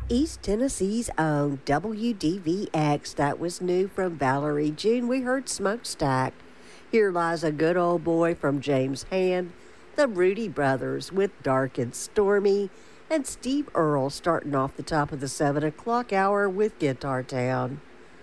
East Tennessee's own WDVX. That was new from Valerie June. We heard Smokestack. Here lies a good old boy from James Hand, the Rudy Brothers with Dark and Stormy, and Steve Earle starting off the top of the 7 o'clock hour with Guitar Town.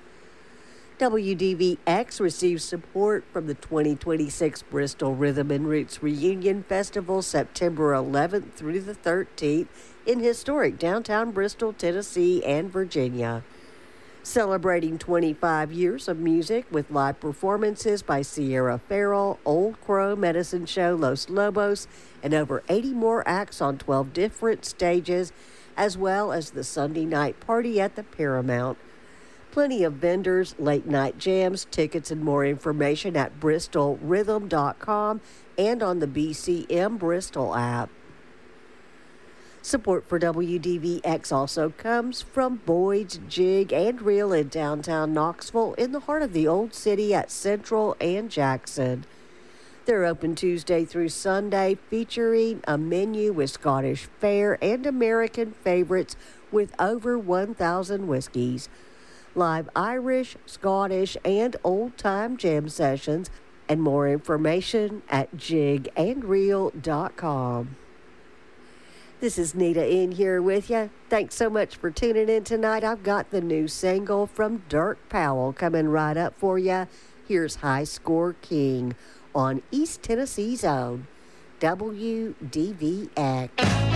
WDVX receives support from the 2026 Bristol Rhythm and Roots Reunion Festival, September 11th through the 13th in historic downtown Bristol, Tennessee, and Virginia. Celebrating 25 years of music with live performances by Sierra Farrell, Old Crow Medicine Show, Los Lobos, and over 80 more acts on 12 different stages, as well as the Sunday night party at the Paramount. Plenty of vendors, late night jams, tickets, and more information at bristolrhythm.com and on the BCM Bristol app. Support for WDVX also comes from Boyd's Jig and Reel in downtown Knoxville, in the heart of the Old City at Central and Jackson. They're open Tuesday through Sunday, featuring a menu with Scottish fare and American favorites with over 1,000 whiskeys. Live Irish, Scottish, and old-time jam sessions, and more information at jigandreel.com. This is Nita in here with you. Thanks so much for tuning in tonight. I've got the new single from Dirk Powell coming right up for you. Here's High Score King on East Tennessee's own WDVX.